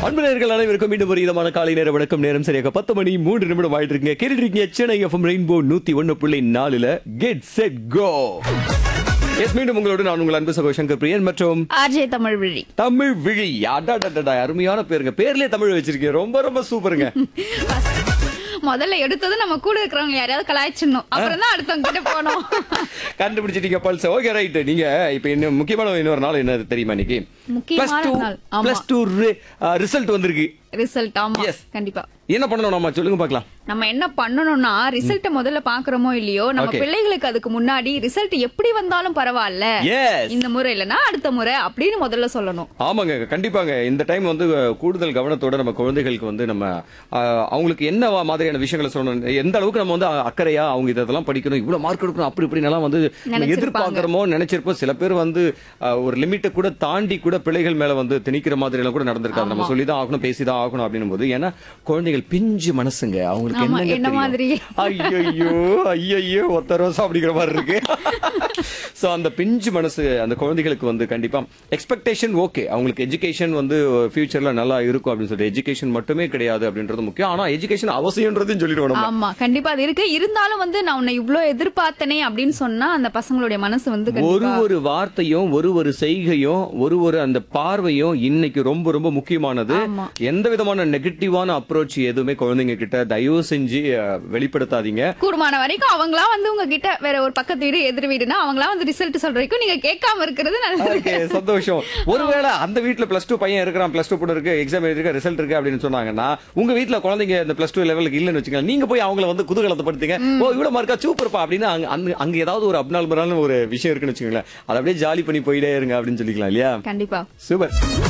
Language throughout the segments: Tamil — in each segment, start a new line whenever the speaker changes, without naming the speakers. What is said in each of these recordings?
அன்பர்கள் அனைவருக்கும் மீண்டும் ஒரு இதமான காலை நேர வணக்கம். நேரம் சரியாக 10 மணி 3 நிமிடம் ஆயிட்டு இருக்குங்க. கேட்டுட்டு இருக்கீங்க Chennai FM rainbow 101.4 get set go. S, மீண்டும் உங்களோடு நான் உங்கள் அன்பு சகோ சங்கர் பிரியன் மற்றும்
ஆர்ஜே தமிழ் விழி.
தமிழ் விழி. அருமையான பேருங்க. பேர்லயே தமிழ் வச்சிருக்கீங்க. ரொம்ப ரொம்ப சூப்பருங்க.
முதல்ல எடுத்தது நம்ம கூட இருக்கிறவங்க யாரையாவது கலாய்ச்சிடணும், அப்புறம் தான் அடுத்தவங்க கிட்ட போனோம்.
கண்டுபிடிச்சிட்டீங்க பல்ஸ். Okay, right. நீங்க இப்ப இன்னும் முக்கியமான இன்னொரு நாள் என்ன தெரியுமா? இன்னைக்கு
முக்கியமான நாள். ஆமா.
+2 ரிசல்ட் வந்திருக்கு.
ரிசல்ட். ஆமா,
Yes.
கண்டிப்பா.
என்ன பண்ணணும் நம்ம சொல்லுங்க பார்க்கலாம்.
நம்ம என்ன பண்ணணும்னா ரிசல்ட்ட முதல்ல பாக்குறோமோ இல்லையோ, நம்ம
Okay.
பிள்ளைகளுக்கு அதுக்கு முன்னாடி ரிசல்ட் எப்படி வந்தாலும் பரவாயில்ல,
Yes.
இந்த முறை இல்லனா அடுத்த முறை அப்படின்னு முதல்ல சொல்லணும்.
ஆமாங்க, கண்டிப்பாங்க. இந்த டைம் வந்து கூடுதல் கவனத்தோட நம்ம குழந்தைகளுக்கு வந்து நம்ம அவங்களுக்கு என்ன மாதிரியான விஷயங்களை சொல்லணும், எந்த அளவுக்கு நம்ம வந்து அக்கறையா அவங்க இதெல்லாம் படிக்கணும், இவ்வளவு மார்க் எடுக்கணும், அப்படி இப்படி எல்லாம் வந்து எதிர்பார்க்கிறோமோ நினைச்சிருப்போம். சில பேர் வந்து ஒரு லிமிட்டை கூட தாண்டி கூட பிள்ளைகள் மேல வந்து திணிக்கிற மாதிரி எல்லாம் கூட நடந்திருக்காது. நம்ம சொல்லிதான் ஆகணும், பேசிதான் ஆகணும் அப்படின்னும் போது, ஏன்னா குழந்தைகள் பிஞ்சு மனசுங்க, அவங்களுக்கு
என்ன மாதிரி
ஐயோ ஒத்த ரோசா அப்படிங்கிற மாதிரி இருக்கு. சோ அந்த பிஞ்சு மனசு அந்த குழந்தைகளுக்கு வந்து கண்டிப்பா எக்ஸ்பெக்டேஷன் ஓகே, அவங்களுக்கு எஜுகேஷன் வந்து ஃபியூச்சர்ல நல்லா இருக்கும் அப்படின்னு சொல்லிட்டு எஜுகேஷன் மட்டுமே கிடையாது அப்படின்றது முக்கியம். ஆனா எஜுகேஷன் அவசியம்ன்றதையும் சொல்லிடுவோம்.
ஆமா, கண்டிப்பா அது இருக்கு. இருந்தாலும் வந்து நான் உன்னை இவ்வளவு எதிர்பார்த்தனே அப்படின்னு சொன்னா அந்த பசங்களுடைய மனசு வந்து
ஒரு வார்த்தையும் ஒரு செய்கையும் ஒரு அந்த பார்வையும் இன்னைக்கு ரொம்ப ரொம்ப முக்கியமானது. எந்த விதமான நெகட்டிவான அப்ரோச் எதுவுமே குழந்தைங்க கிட்ட தயவு செஞ்சு வெளிப்படுத்தாதீங்க.
கூடுமான வரைக்கும் அவங்களா வந்து உங்ககிட்ட வேற ஒரு பக்கத்து வீடு எதிர் வீடுனா அவங்களா வந்து ரிசல்ட் சொல்ற வரைக்கும் நீங்க கேட்காம இருக்கிறது நல்லது.
சந்தோஷம். ஒருவேளை அந்த வீட்டுல +2 பையன் இருக்கிறான், +2 பொண்ணு இருக்கு, எக்ஸாம் எழுதிருக்க, ரிசல்ட் இருக்கு அப்படின்னு சொன்னாங்கன்னா, உங்க வீட்டுல குழந்தைங்க இந்த +2 லெவலுக்கு இல்லன்னு வச்சுக்கலாம், நீங்க போய் அவங்கள வந்து குதூகலப்படுத்துங்க. ஓ இவ்வளவு மார்க்கா, சூப்பர்ப்பா அப்படின்னு அங்க ஏதாவது ஒரு அப்நார்மலான ஒரு விஷயம் இருக்குன்னு வச்சுக்கோங்களேன், அதை அப்படியே ஜாலி பண்ணி போயிட்டே இருங்க அப்படின்னு சொல்லிக்கலாம் இல்லையா?
கண்டிப்பா.
சூப்பர்.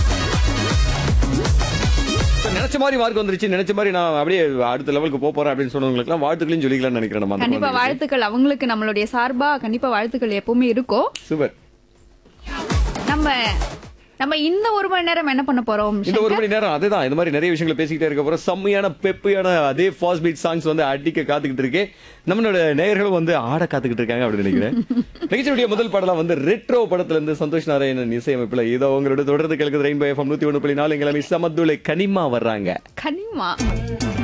நினைச்ச மாதிரி மார்க் வந்துருச்சு, நினைச்ச மாதிரி நான் அப்படியே அடுத்த லெவலுக்கு போறேன் அப்படின்னு சொன்னவங்களுக்கு எல்லாம் வாழ்த்துக்களையும் சொல்லிக்கலாம்னு நினைக்கிறேன்.
கண்டிப்பா வாழ்த்துக்கள் அவங்களுக்கு நம்மளுடைய சார்பா கண்டிப்பா வாழ்த்துக்கள் எப்பவுமே இருக்கும்.
சூப்பர்.
நம்ம இந்த 1 மணி நேரம் என்ன பண்ண போறோம்?
இந்த 1 மணி நேரம் அதுதான் இந்த மாதிரி நிறைய விஷயங்களை பேசிக்கிட்டே இருக்க போறோம். செம்மையான பெப்பியான அதே ஃபாஸ்ட் பீட் சாங்ஸ் வந்து அடிக்க காத்துக்கிட்டு இருக்கு. நம்மளோட நேயர்களும் வந்து ஆட காத்துக்கிட்டு இருக்காங்க அப்படின்னு நினைக்கிறேன். நிகழ்ச்சியுடைய முதல் பாடலாம் வந்து ரெட்ரோ படத்துல இருந்து சந்தோஷ் நாராயணன் இசையமைப்புல இதோ உங்களோட தொடர்ந்து கேட்குது ரெயின்போ எஃப்எம் 101.4 எங்களை சமத்துளை கனிமா வர்றாங்க.
கனிமா